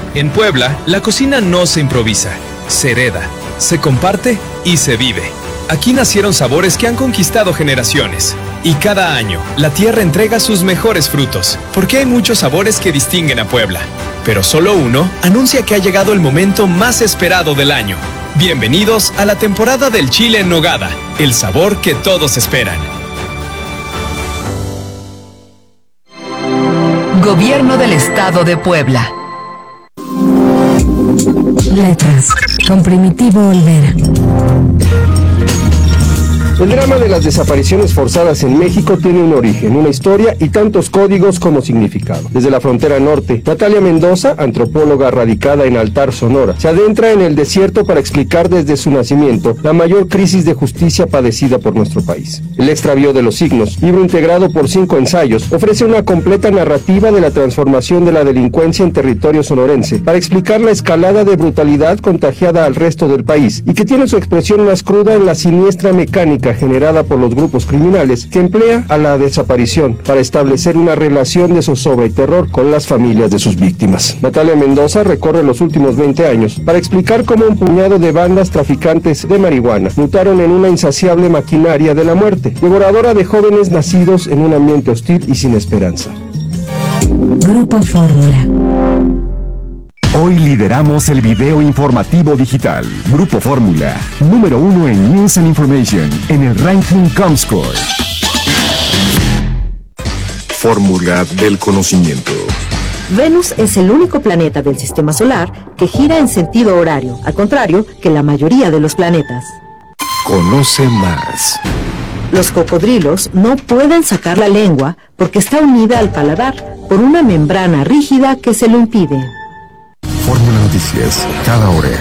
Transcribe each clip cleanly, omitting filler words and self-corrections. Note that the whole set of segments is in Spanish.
En Puebla, la cocina no se improvisa, se hereda, se comparte y se vive. Aquí nacieron sabores que han conquistado generaciones. Y cada año, la tierra entrega sus mejores frutos, porque hay muchos sabores que distinguen a Puebla. Pero solo uno anuncia que ha llegado el momento más esperado del año. Bienvenidos a la temporada del chile en nogada, el sabor que todos esperan. Gobierno del Estado de Puebla. Letras, con Primitivo Olvera. El drama de las desapariciones forzadas en México tiene un origen, una historia y tantos códigos como significado. Desde la frontera norte, Natalia Mendoza, antropóloga radicada en Altar, Sonora, se adentra en el desierto para explicar desde su nacimiento la mayor crisis de justicia padecida por nuestro país. El extravío de los signos, libro integrado por 5 ensayos, ofrece una completa narrativa de la transformación de la delincuencia en territorio sonorense para explicar la escalada de brutalidad contagiada al resto del país y que tiene su expresión más cruda en la siniestra mecánica generada por los grupos criminales que emplea a la desaparición para establecer una relación de zozobra y terror con las familias de sus víctimas. Natalia Mendoza recorre los últimos 20 años para explicar cómo un puñado de bandas traficantes de marihuana mutaron en una insaciable maquinaria de la muerte, devoradora de jóvenes nacidos en un ambiente hostil y sin esperanza. Grupo Fórmula. Hoy lideramos el video informativo digital. Grupo Fórmula, número 1 en News and Information, en el ranking Comscore. Fórmula del conocimiento. Venus es el único planeta del sistema solar que gira en sentido horario, al contrario que la mayoría de los planetas. Conoce más. Los cocodrilos no pueden sacar la lengua porque está unida al paladar por una membrana rígida que se lo impide. Fórmula Noticias, cada hora.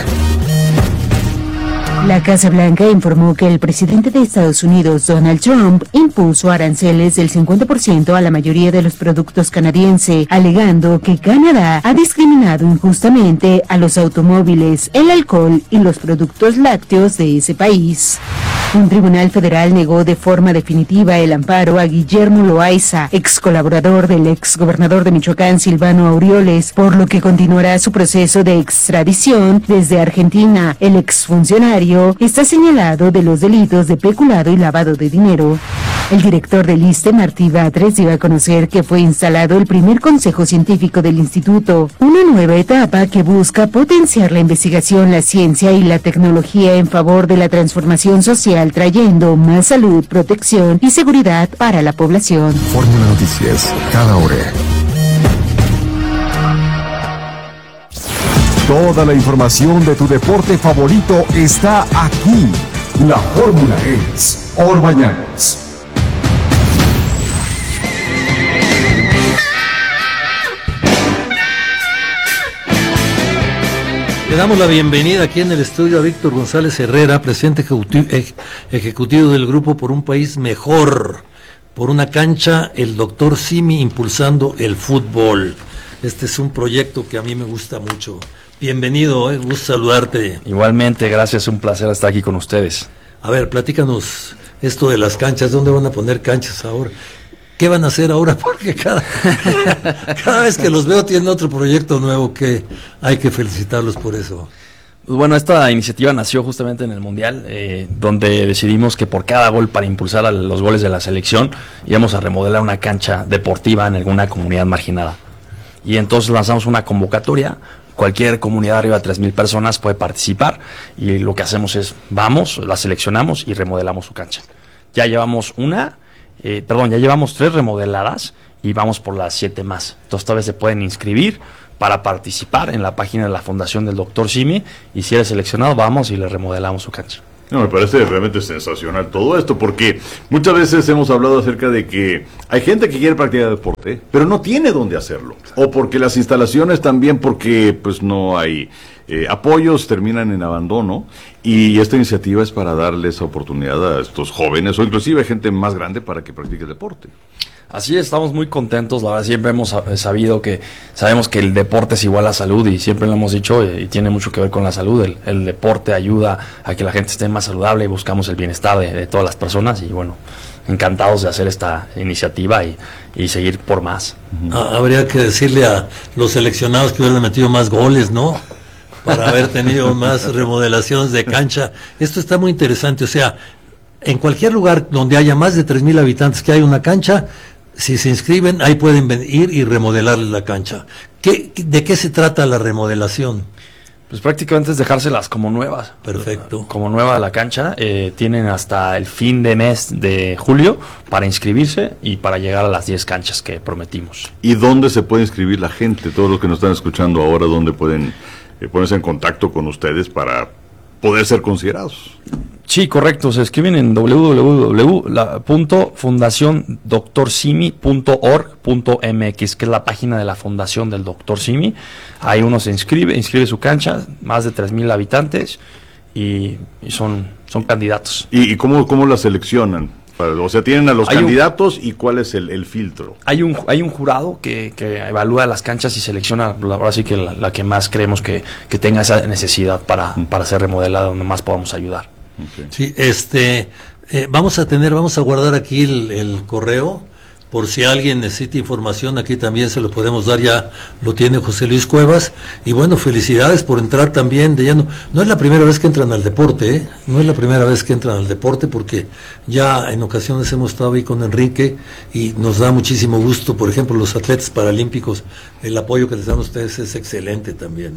La Casa Blanca informó que el presidente de Estados Unidos, Donald Trump, impuso aranceles del 50% a la mayoría de los productos canadienses, alegando que Canadá ha discriminado injustamente a los automóviles, el alcohol y los productos lácteos de ese país. Un tribunal federal negó de forma definitiva el amparo a Guillermo Loaiza, ex colaborador del ex gobernador de Michoacán, Silvano Aureoles, por lo que continuará su proceso de extradición desde Argentina. El exfuncionario está señalado de los delitos de peculado y lavado de dinero. El director del ISSSTE, Martí Batres, dio a conocer que fue instalado el primer consejo científico del instituto, una nueva etapa que busca potenciar la investigación, la ciencia y la tecnología en favor de la transformación social, trayendo más salud, protección y seguridad para la población. Fórmula Noticias, cada hora. Toda la información de tu deporte favorito está aquí. La fórmula es Orbañanos. Le damos la bienvenida aquí en el estudio a Víctor González Herrera, presidente ejecutivo del Grupo por un País Mejor, por una cancha, el Dr. Simi impulsando el fútbol. Este es un proyecto que a mí me gusta mucho. Bienvenido, gusto saludarte. Igualmente, gracias, un placer estar aquí con ustedes. A ver, platícanos esto de las canchas, ¿dónde van a poner canchas ahora? ¿Qué van a hacer ahora? Porque cada vez que los veo tienen otro proyecto nuevo que hay que felicitarlos por eso. Bueno, esta iniciativa nació justamente en el Mundial, donde decidimos que por cada gol, para impulsar a los goles de la selección, íbamos a remodelar una cancha deportiva en alguna comunidad marginada. Y entonces lanzamos una convocatoria. Cualquier comunidad arriba de 3,000 personas puede participar y lo que hacemos es, la seleccionamos y remodelamos su cancha. Ya llevamos ya llevamos 3 remodeladas y vamos por las 7 más. Entonces todavía se pueden inscribir para participar en la página de la Fundación del Dr. Simi y si eres seleccionado vamos y le remodelamos su cancha. No, me parece realmente sensacional todo esto, porque muchas veces hemos hablado acerca de que hay gente que quiere practicar deporte, pero no tiene dónde hacerlo, o porque las instalaciones también, porque pues no hay apoyos, terminan en abandono, y esta iniciativa es para darles oportunidad a estos jóvenes, o inclusive a gente más grande para que practique deporte. Así es, estamos muy contentos, la verdad siempre hemos sabemos que el deporte es igual a salud y siempre lo hemos dicho y tiene mucho que ver con la salud, el deporte ayuda a que la gente esté más saludable y buscamos el bienestar de todas las personas y bueno, encantados de hacer esta iniciativa y seguir por más. Habría que decirle a los seleccionados que hubieran metido más goles, ¿no? Para haber tenido más remodelaciones de cancha. Esto está muy interesante, o sea, en cualquier lugar donde haya más de 3,000 habitantes que hay una cancha, si se inscriben, ahí pueden ir y remodelar la cancha. ¿De qué se trata la remodelación? Pues prácticamente es dejárselas como nuevas. Perfecto. Como nueva la cancha. Tienen hasta el fin de mes de julio para inscribirse y para llegar a las 10 canchas que prometimos. ¿Y dónde se puede inscribir la gente? Todos los que nos están escuchando ahora, ¿dónde pueden ponerse en contacto con ustedes para poder ser considerados? Sí, correcto. Se escriben en www.fundacondoctorsimi.org.mx, que es la página de la fundación del Dr. Simi. Ahí uno se inscribe su cancha, más de 3,000 habitantes y son candidatos. ¿Y cómo la seleccionan? O sea, tienen a los candidatos y ¿cuál es el filtro? Hay un jurado que evalúa las canchas y selecciona, ahora sí que la que más creemos que tenga esa necesidad para ser remodelada, donde más podamos ayudar. Okay. Sí, vamos a guardar aquí el correo, por si alguien necesita información, aquí también se lo podemos dar, ya lo tiene José Luis Cuevas, y bueno, felicidades por entrar también de lleno. No es la primera vez que entran al deporte, no es la primera vez que entran al deporte, porque ya en ocasiones hemos estado ahí con Enrique, y nos da muchísimo gusto, por ejemplo, los atletas paralímpicos, el apoyo que les dan a ustedes es excelente también,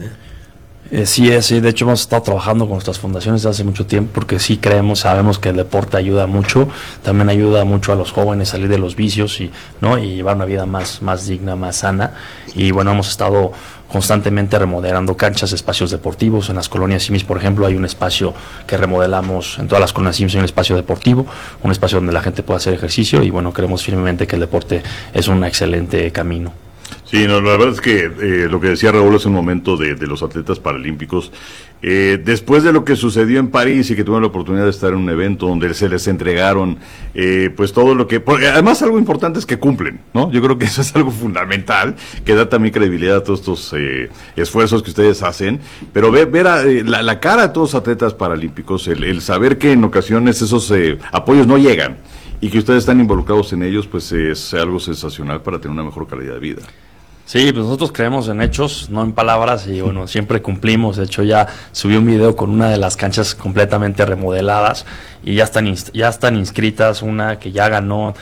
Sí, de hecho hemos estado trabajando con nuestras fundaciones desde hace mucho tiempo porque sí sabemos que el deporte ayuda mucho, también ayuda mucho a los jóvenes a salir de los vicios y llevar una vida más digna, más sana. Y bueno, hemos estado constantemente remodelando canchas, espacios deportivos. En las colonias Simis, por ejemplo, hay un espacio que remodelamos, en todas las colonias Simis hay un espacio deportivo, un espacio donde la gente pueda hacer ejercicio y bueno, creemos firmemente que el deporte es un excelente camino. Sí, la verdad es que lo que decía Raúl hace un momento de los atletas paralímpicos, después de lo que sucedió en París y que tuvieron la oportunidad de estar en un evento donde se les entregaron pues todo lo que... Porque además algo importante es que cumplen, ¿no? Yo creo que eso es algo fundamental, que da también credibilidad a todos estos esfuerzos que ustedes hacen, pero ver la cara de todos los atletas paralímpicos, el saber que en ocasiones esos apoyos no llegan y que ustedes están involucrados en ellos, pues es algo sensacional para tener una mejor calidad de vida. Sí, pues nosotros creemos en hechos, no en palabras, y bueno, siempre cumplimos. De hecho, ya subí un video con una de las canchas completamente remodeladas y ya están inscritas, una que ya ganó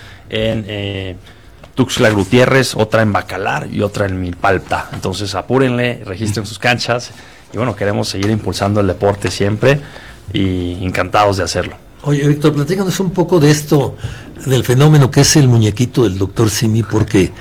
en Tuxtla Gutiérrez, otra en Bacalar y otra en Milpalta. Entonces apúrenle, registren sus canchas y bueno, queremos seguir impulsando el deporte siempre y encantados de hacerlo. Oye, Víctor, platícanos un poco de esto, del fenómeno que es el muñequito del Dr. Simi, porque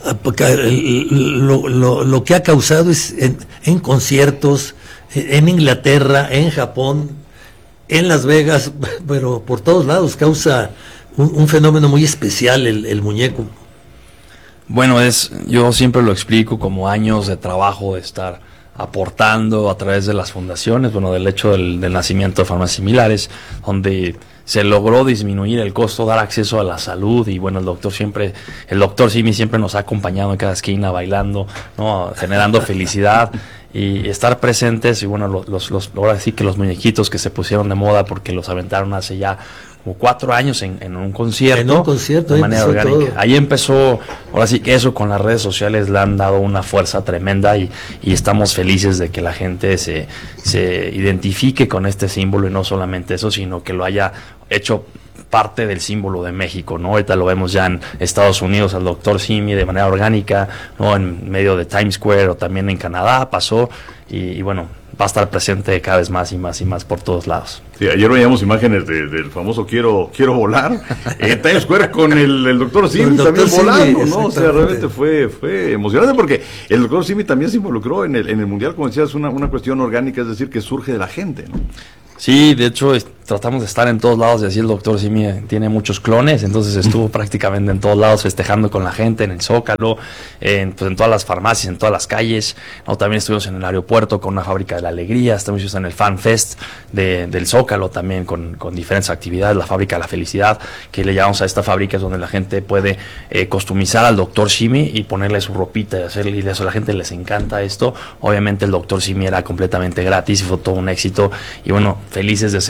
lo que ha causado es en conciertos, en Inglaterra, en Japón, en Las Vegas, pero por todos lados causa un fenómeno muy especial el muñeco. Bueno, yo siempre lo explico como años de trabajo, de estar aportando a través de las fundaciones, bueno, del hecho del nacimiento de farmacias similares, donde se logró disminuir el costo, dar acceso a la salud y bueno, el doctor Simi siempre nos ha acompañado en cada esquina bailando, ¿no? Generando felicidad y estar presentes y bueno, ahora sí que los muñequitos que se pusieron de moda porque los aventaron hace ya como 4 años en un concierto. De manera orgánica. Todo. Ahí empezó, ahora sí que eso con las redes sociales le han dado una fuerza tremenda y estamos felices de que la gente se identifique con este símbolo y no solamente eso, sino que lo haya hecho parte del símbolo de México, ¿no? Ahorita lo vemos ya en Estados Unidos al Dr. Simi de manera orgánica, ¿no? En medio de Times Square o también en Canadá pasó y bueno, va a estar presente cada vez más y más y más por todos lados. Sí, ayer veíamos imágenes del famoso quiero volar en Times Square con el Dr. Simi también volando, ¿no? O sea, realmente fue emocionante porque el Dr. Simi también se involucró en el Mundial, como decías, una cuestión orgánica, es decir, que surge de la gente, ¿no? Sí, de hecho tratamos de estar en todos lados, y así el Dr. Simi tiene muchos clones, entonces estuvo prácticamente en todos lados festejando con la gente, en el Zócalo, en todas las farmacias, en todas las calles, ¿no? También estuvimos en el aeropuerto con una fábrica de la alegría, estuvimos en el Fan Fest del Zócalo también con diferentes actividades, la fábrica de la felicidad, que le llamamos a esta fábrica, es donde la gente puede customizar al Dr. Simi y ponerle su ropita y eso a la gente les encanta esto. Obviamente el Dr. Simi era completamente gratis y fue todo un éxito y bueno, felices de seguir aportando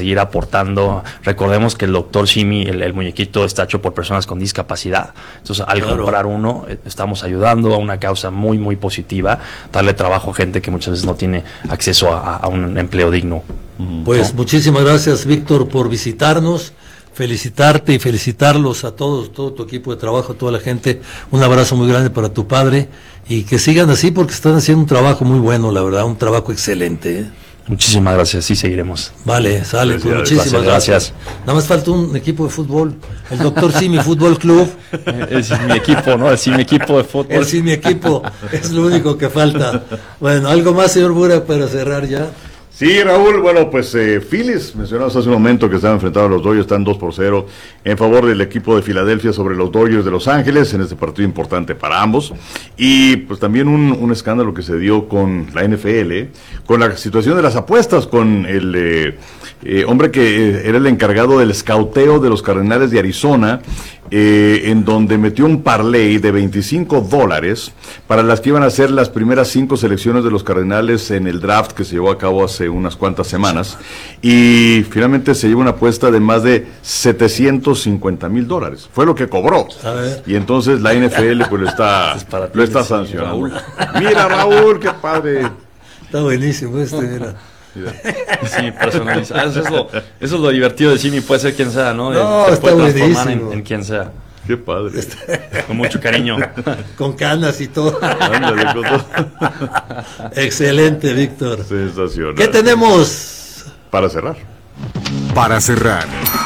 aportando. Recordemos que el doctor Simi, el muñequito, está hecho por personas con discapacidad. Entonces, al comprar uno, estamos ayudando a una causa muy, muy positiva, darle trabajo a gente que muchas veces no tiene acceso a un empleo digno. Pues muchísimas gracias, Víctor, por visitarnos. Felicitarte y felicitarlos a todos, todo tu equipo de trabajo, a toda la gente. Un abrazo muy grande para tu padre y que sigan así porque están haciendo un trabajo muy bueno, la verdad, un trabajo excelente. Muchísimas gracias, sí seguiremos. Vale, sale, pues muchísimas gracias. Nada más falta un equipo de fútbol, el Dr. Simi Fútbol Club. Es mi equipo, ¿no? Es mi equipo de fútbol. Es mi equipo, es lo único que falta. Bueno, ¿algo más, señor Bura, para cerrar ya? Sí, Raúl, bueno, pues Phillies, mencionamos hace un momento que están enfrentados a los Dodgers, están 2-0 en favor del equipo de Filadelfia sobre los Dodgers de Los Ángeles, en este partido importante para ambos. Y pues también un escándalo que se dio con la NFL, con la situación de las apuestas, con el hombre que era el encargado del escauteo de los Cardenales de Arizona, en donde metió un parlay de $25 para las que iban a ser las primeras 5 selecciones de los Cardenales en el draft que se llevó a cabo hace unas cuantas semanas, y finalmente se llevó una apuesta de más de $750,000, fue lo que cobró, y entonces la NFL pues lo está sancionando. Mira, Raúl, qué padre. Está buenísimo mira. Sí, personalizado. Eso es lo divertido de Simi, puede ser quien sea, ¿no? No, está buenísimo. En quien sea. Qué padre. Con mucho cariño. Con canas y todo. Ándale, con todo. Excelente, Víctor. Sensacional. ¿Qué tenemos? Para cerrar. Para cerrar.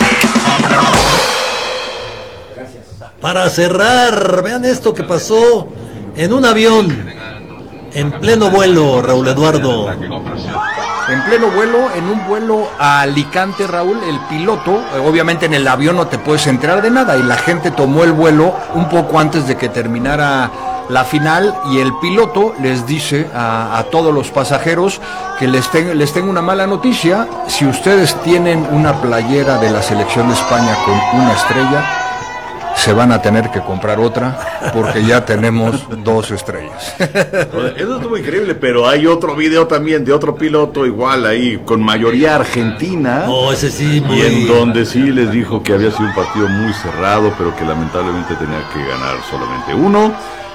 Para cerrar, vean esto que pasó en un avión, en pleno vuelo, Raúl Eduardo. En pleno vuelo, en un vuelo a Alicante, Raúl, el piloto, obviamente en el avión no te puedes enterar de nada, y la gente tomó el vuelo un poco antes de que terminara la final, y el piloto les dice a todos los pasajeros que les tengo una mala noticia: si ustedes tienen una playera de la selección de España con una estrella, se van a tener que comprar otra, porque ya tenemos 2 estrellas. Eso estuvo increíble, pero hay otro video también de otro piloto igual ahí, con mayoría argentina. Oh, ese sí, y en donde sí les dijo que había sido un partido muy cerrado, pero que lamentablemente tenía que ganar solamente uno.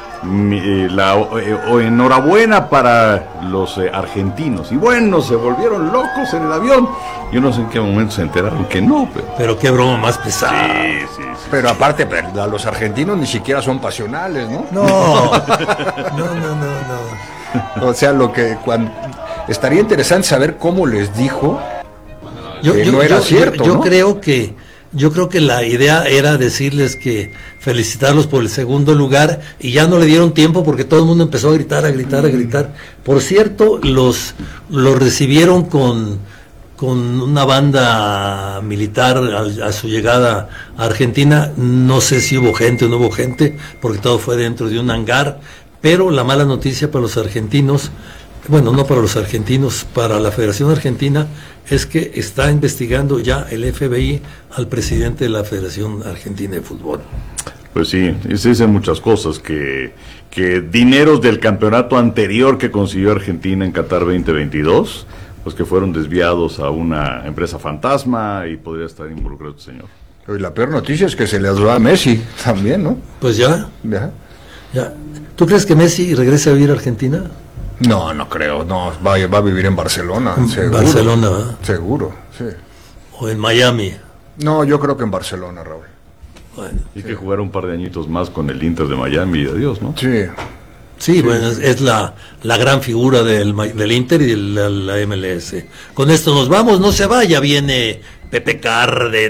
Enhorabuena para los argentinos. Y bueno, se volvieron locos en el avión. Yo no sé en qué momento se enteraron que no. Pero qué broma más pesada. Sí. Pero aparte, los argentinos ni siquiera son pasionales, ¿no? No. O sea, estaría interesante saber cómo les dijo que no era cierto, yo ¿no? Yo creo que la idea era decirles que felicitarlos por el segundo lugar, y ya no le dieron tiempo porque todo el mundo empezó a gritar. Por cierto, los recibieron con una banda militar a su llegada a Argentina. No sé si hubo gente o no hubo gente, porque todo fue dentro de un hangar, pero la mala noticia para los argentinos, bueno, no para los argentinos, para la Federación Argentina, es que está investigando ya el FBI al presidente de la Federación Argentina de Fútbol. Pues sí, y se dicen muchas cosas, que dineros del campeonato anterior que consiguió Argentina en Qatar 2022, pues que fueron desviados a una empresa fantasma, y podría estar involucrado este señor. Y la peor noticia es que se les va a Messi también, ¿no? Pues ya. ¿Tú crees que Messi regrese a vivir a Argentina? No creo, no, va a vivir en Barcelona, seguro. Barcelona, ¿verdad? Seguro, sí. O en Miami. No, yo creo que en Barcelona, Raúl. Bueno, y que jugar un par de añitos más con el Inter de Miami, y adiós, ¿no? Sí, bueno, es la gran figura del Inter y de la MLS. Con esto nos vamos, no se vaya, viene Pepe Cárdenas.